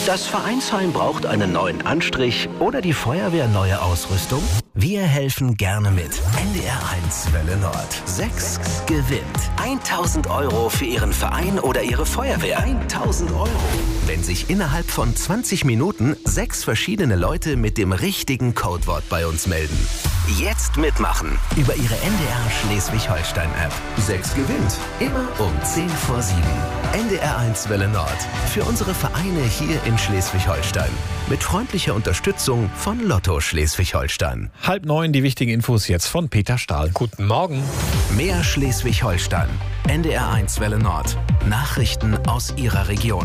Das Vereinsheim braucht einen neuen Anstrich oder die Feuerwehr neue Ausrüstung? Wir helfen gerne mit. NDR1 Welle Nord. 6 gewinnt. 1.000 € für Ihren Verein oder Ihre Feuerwehr. 1.000 €. Wenn sich innerhalb von 20 Minuten 6 verschiedene Leute mit dem richtigen Codewort bei uns melden. Jetzt mitmachen über Ihre NDR Schleswig-Holstein-App. 6 gewinnt. Immer um 10 vor 7. NDR1 Welle Nord. Für unsere Vereine hier in Schleswig-Holstein. Mit freundlicher Unterstützung von Lotto Schleswig-Holstein. 8:30 die wichtigen Infos jetzt von Peter Stahl. Guten Morgen. Mehr Schleswig-Holstein. NDR1 Welle Nord. Nachrichten aus Ihrer Region.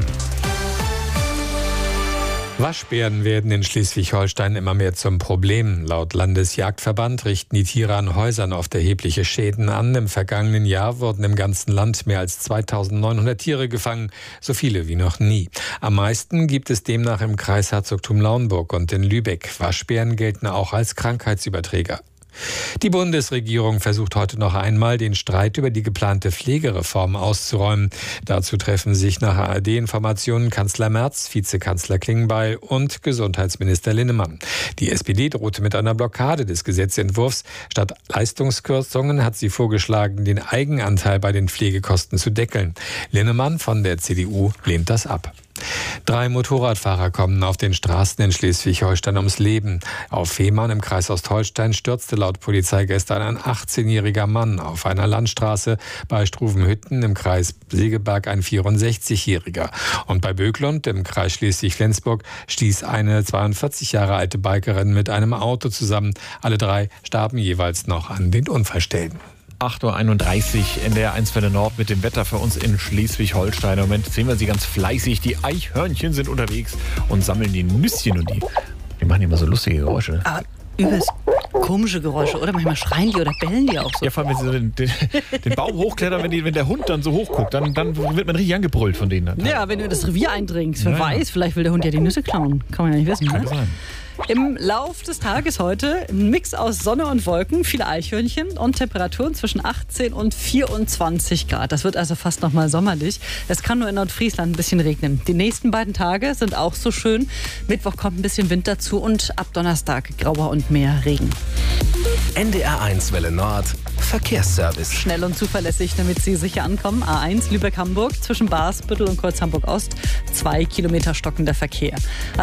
Waschbären werden in Schleswig-Holstein immer mehr zum Problem. Laut Landesjagdverband richten die Tiere an Häusern oft erhebliche Schäden an. Im vergangenen Jahr wurden im ganzen Land mehr als 2.900 Tiere gefangen, so viele wie noch nie. Am meisten gibt es demnach im Kreis Herzogtum Lauenburg und in Lübeck. Waschbären gelten auch als Krankheitsüberträger. Die Bundesregierung versucht heute noch einmal, den Streit über die geplante Pflegereform auszuräumen. Dazu treffen sich nach ARD-Informationen Kanzler Merz, Vizekanzler Klingbeil und Gesundheitsminister Linnemann. Die SPD drohte mit einer Blockade des Gesetzentwurfs. Statt Leistungskürzungen hat sie vorgeschlagen, den Eigenanteil bei den Pflegekosten zu deckeln. Linnemann von der CDU lehnt das ab. 3 Motorradfahrer kommen auf den Straßen in Schleswig-Holstein ums Leben. Auf Fehmarn im Kreis Ostholstein stürzte laut Polizei gestern ein 18-jähriger Mann auf einer Landstraße, bei Struvenhütten im Kreis Segeberg ein 64-jähriger. Und bei Böklund im Kreis Schleswig-Flensburg stieß eine 42 Jahre alte Bikerin mit einem Auto zusammen. Alle 3 starben jeweils noch an den Unfallstellen. 8:31 Uhr, NDR1 Welle Nord mit dem Wetter für uns in Schleswig-Holstein. Im Moment sehen wir sie ganz fleißig. Die Eichhörnchen sind unterwegs und sammeln die Nüsschen. Und die machen immer so lustige Geräusche. Aber übelst komische Geräusche, oder? Manchmal schreien die oder bellen die auch so. Ja, vor allem, wenn sie so den Baum hochklettern, wenn der Hund dann so hochguckt, dann wird man richtig angebrüllt von denen. Ja, wenn du in das Revier eindringst, wer weiß, vielleicht will der Hund ja die Nüsse klauen. Kann man ja nicht wissen. Kann Ne? sein. Im Lauf des Tages heute ein Mix aus Sonne und Wolken, viele Eichhörnchen und Temperaturen zwischen 18 und 24 Grad. Das wird also fast nochmal sommerlich. Es kann nur in Nordfriesland ein bisschen regnen. Die nächsten beiden Tage sind auch so schön. Mittwoch kommt ein bisschen Wind dazu und ab Donnerstag grauer und mehr Regen. NDR1 Welle Nord. Verkehrsservice. Schnell und zuverlässig, damit Sie sicher ankommen. A1 Lübeck-Hamburg zwischen Barsbüttel und Kreuz Hamburg-Ost. 2 Kilometer stockender Verkehr.